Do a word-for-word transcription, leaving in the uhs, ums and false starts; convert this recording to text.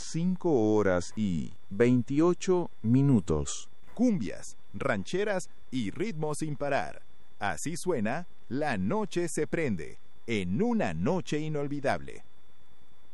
cinco horas y veintiocho minutos. Cumbias, rancheras y ritmos sin parar. Así suena La Noche se prende, en una noche inolvidable.